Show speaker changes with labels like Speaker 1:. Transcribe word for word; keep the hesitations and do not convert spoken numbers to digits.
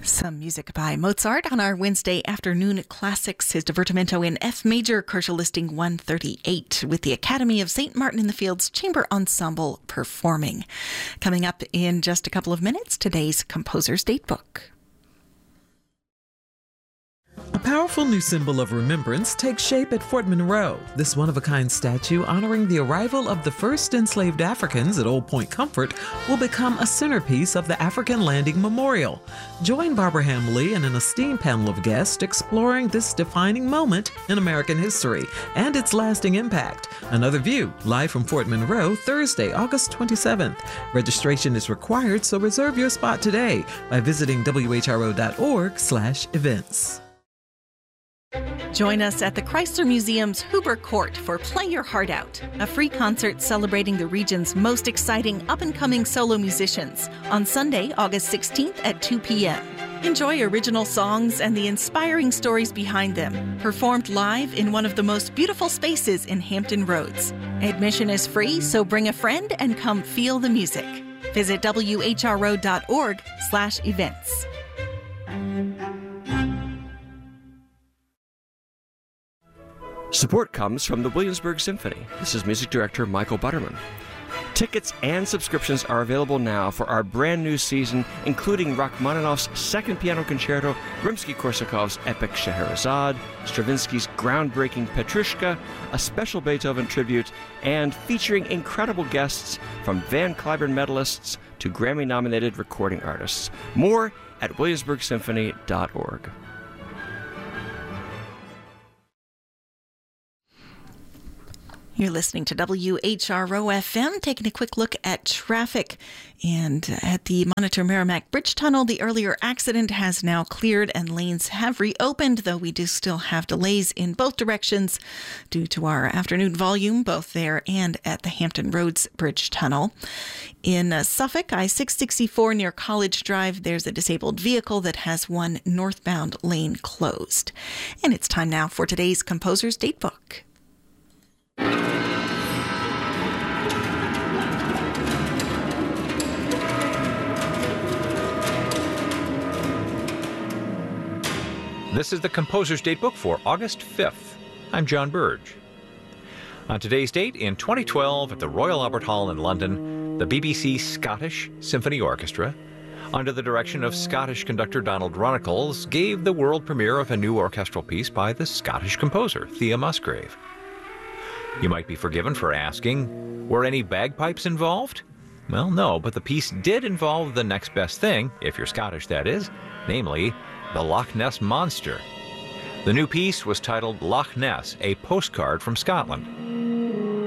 Speaker 1: Some music by Mozart on our Wednesday afternoon classics. His Divertimento in F major, Kershaw listing one thirty-eight, with the Academy of Saint Martin in the Fields Chamber Ensemble performing. Coming up in just a couple of minutes, today's Composer's Datebook.
Speaker 2: A powerful new symbol of remembrance takes shape at Fort Monroe. This one-of-a-kind statue honoring the arrival of the first enslaved Africans at Old Point Comfort will become a centerpiece of the African Landing Memorial. Join Barbara Hamley and an esteemed panel of guests exploring this defining moment in American history and its lasting impact. Another View, live from Fort Monroe, Thursday, August twenty-seventh. Registration is required, so reserve your spot today by visiting W H R O dot org slash events.
Speaker 1: Join us at the Chrysler Museum's Huber Court for Play Your Heart Out, a free concert celebrating the region's most exciting up-and-coming solo musicians on Sunday, August sixteenth at two p.m. Enjoy original songs and the inspiring stories behind them, performed live in one of the most beautiful spaces in Hampton Roads. Admission is free, so bring a friend and come feel the music. Visit W H R O dot org slash events.
Speaker 3: Support comes from the Williamsburg Symphony. This is music director Michael Butterman. Tickets and subscriptions are available now for our brand new season, including Rachmaninoff's Second Piano Concerto, Rimsky-Korsakov's epic Scheherazade, Stravinsky's groundbreaking Petrushka, a special Beethoven tribute, and featuring incredible guests from Van Cliburn medalists to Grammy-nominated recording artists. More at williamsburg symphony dot org.
Speaker 1: You're listening to W H R O F M, taking a quick look at traffic. And at the Monitor Merrimack Bridge Tunnel, the earlier accident has now cleared and lanes have reopened, though we do still have delays in both directions due to our afternoon volume, both there and at the Hampton Roads Bridge Tunnel. In uh, Suffolk, I six sixty-four near College Drive, there's a disabled vehicle that has one northbound lane closed. And it's time now for today's Composer's Datebook.
Speaker 4: This is the Composer's Datebook for August fifth. I'm John Burge. On today's date, in twenty twelve, at the Royal Albert Hall in London, the B B C Scottish Symphony Orchestra, under the direction of Scottish conductor Donald Runnicles, gave the world premiere of a new orchestral piece by the Scottish composer, Thea Musgrave. You might be forgiven for asking, were any bagpipes involved? Well, no, but the piece did involve the next best thing, if you're Scottish that is, namely, the Loch Ness Monster. The new piece was titled Loch Ness, a Postcard from Scotland.